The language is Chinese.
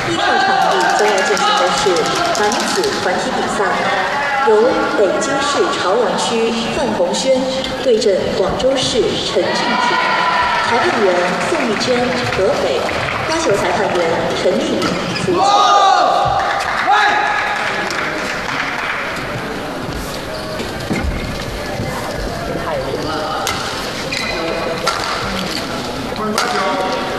1号场地将要进行的是男子团体比赛，由北京市朝阳区范宏轩对阵广州市陈俊廷，裁判员宋玉娟，河北，要求裁判员陈丽颖，福建。